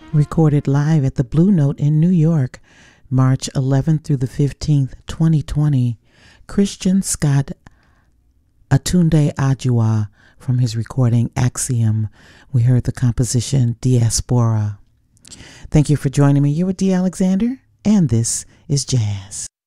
Recorded live at the Blue Note in New York, March 11th through the 15th, 2020. Christian Scott Atunde Adjuah from his recording Axiom. We heard the composition Diaspora. Thank you for joining me. You're with D. Alexander, and this is Jazz.